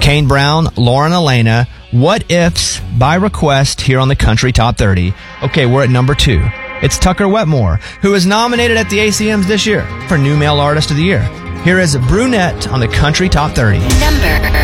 Kane Brown, Lauren Elena, What Ifs by request here on the Country Top 30. Okay, we're at number 2. It's Tucker Wetmore, who is nominated at the ACMs this year for New Male Artist of the Year. Here is Brunette on the Country Top 30. Number